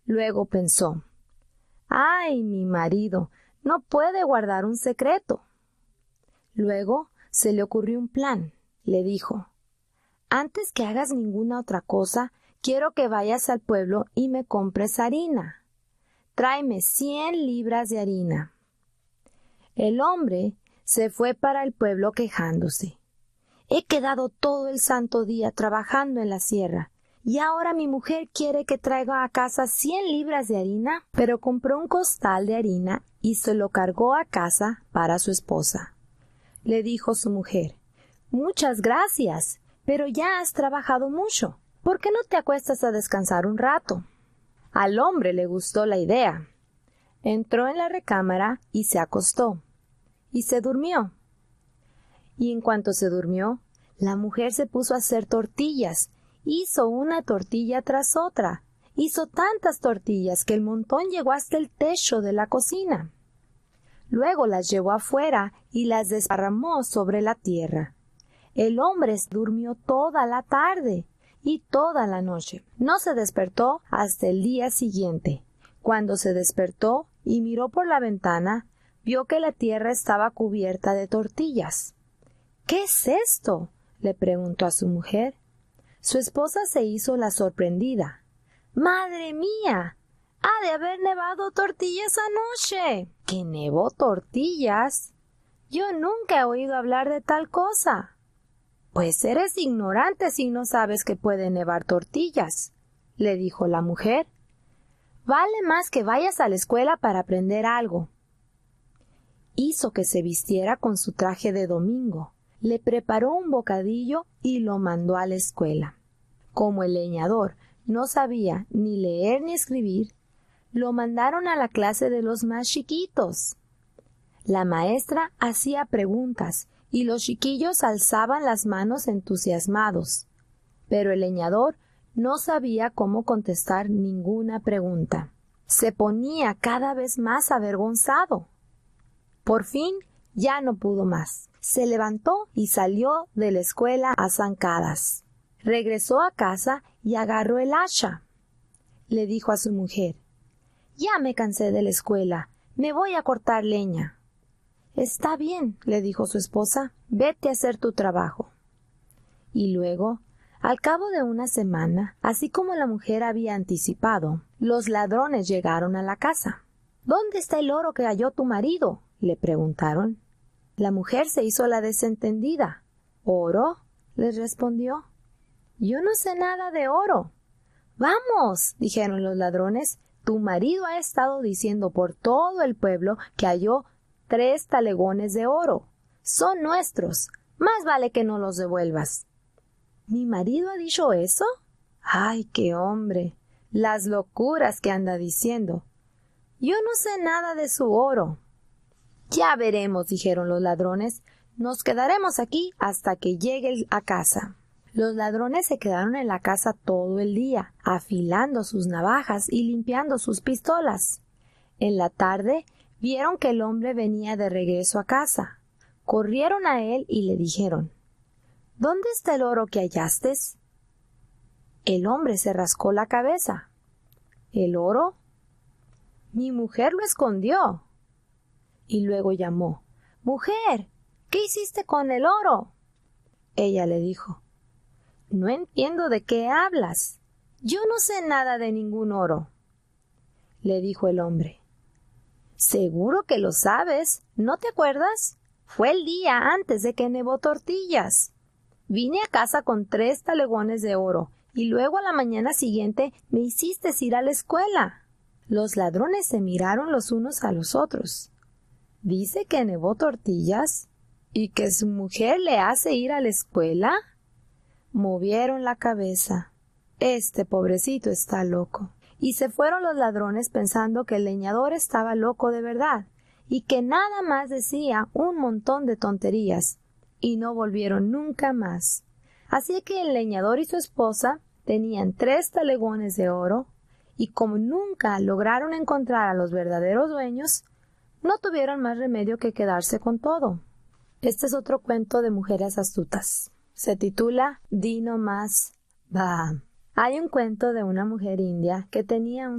Luego pensó: «¡Ay, mi marido no puede guardar un secreto!». Luego se le ocurrió un plan. Le dijo: «Antes que hagas ninguna otra cosa, quiero que vayas al pueblo y me compres harina. Tráeme 100 libras de harina». El hombre se fue para el pueblo quejándose: «He quedado todo el santo día trabajando en la sierra, y ahora mi mujer quiere que traiga a casa 100 libras de harina». Pero compró un costal de harina y se lo cargó a casa para su esposa. Le dijo su mujer: «Muchas gracias, pero ya has trabajado mucho. ¿Por qué no te acuestas a descansar un rato?». Al hombre le gustó la idea. Entró en la recámara y se acostó. Y se durmió. Y en cuanto se durmió, la mujer se puso a hacer tortillas. Hizo una tortilla tras otra. Hizo tantas tortillas que el montón llegó hasta el techo de la cocina. Luego las llevó afuera y las desparramó sobre la tierra. El hombre durmió toda la tarde y toda la noche. No se despertó hasta el día siguiente. Cuando se despertó y miró por la ventana, vio que la tierra estaba cubierta de tortillas. «¿Qué es esto?», le preguntó a su mujer. Su esposa se hizo la sorprendida. «¡Madre mía! ¡Ha de haber nevado tortillas anoche!». «¿Que nevó tortillas? Yo nunca he oído hablar de tal cosa». «Pues eres ignorante si no sabes que puede nevar tortillas», le dijo la mujer. «Vale más que vayas a la escuela para aprender algo». Hizo que se vistiera con su traje de domingo, le preparó un bocadillo y lo mandó a la escuela. Como el leñador no sabía ni leer ni escribir, lo mandaron a la clase de los más chiquitos. La maestra hacía preguntas y los chiquillos alzaban las manos entusiasmados, pero el leñador no sabía cómo contestar ninguna pregunta. Se ponía cada vez más avergonzado. Por fin ya no pudo más. Se levantó y salió de la escuela a zancadas. Regresó a casa y agarró el hacha. Le dijo a su mujer: «Ya me cansé de la escuela, me voy a cortar leña». «Está bien», le dijo su esposa, «vete a hacer tu trabajo». Y luego, al cabo de una semana, así como la mujer había anticipado, los ladrones llegaron a la casa. «¿Dónde está el oro que halló tu marido?», le preguntaron. La mujer se hizo la desentendida. «¿Oro?», les respondió. «Yo no sé nada de oro». «Vamos», dijeron los ladrones, «tu marido ha estado diciendo por todo el pueblo que halló 3 talegones de oro. Son nuestros. Más vale que no los devuelvas». «¿Mi marido ha dicho eso? ¡Ay, qué hombre! Las locuras que anda diciendo. Yo no sé nada de su oro». «Ya veremos», dijeron los ladrones. «Nos quedaremos aquí hasta que llegue a casa». Los ladrones se quedaron en la casa todo el día, afilando sus navajas y limpiando sus pistolas. En la tarde vieron que el hombre venía de regreso a casa. Corrieron a él y le dijeron: «¿Dónde está el oro que hallaste?». El hombre se rascó la cabeza. «¿El oro? Mi mujer lo escondió». Y luego llamó: «Mujer, ¿qué hiciste con el oro?». Ella le dijo: «No entiendo de qué hablas. Yo no sé nada de ningún oro». Le dijo el hombre: «Seguro que lo sabes. ¿No te acuerdas? Fue el día antes de que nevó tortillas. Vine a casa con 3 talegones de oro y luego a la mañana siguiente me hiciste ir a la escuela». Los ladrones se miraron los unos a los otros. ¿Dice que nevó tortillas y que su mujer le hace ir a la escuela? Movieron la cabeza. «Este pobrecito está loco». Y se fueron los ladrones pensando que el leñador estaba loco de verdad y que nada más decía un montón de tonterías, y no volvieron nunca más. Así que el leñador y su esposa tenían 3 talegones de oro, y como nunca lograron encontrar a los verdaderos dueños, no tuvieron más remedio que quedarse con todo. Este es otro cuento de mujeres astutas. Se titula Di no más va. Hay un cuento de una mujer india que tenía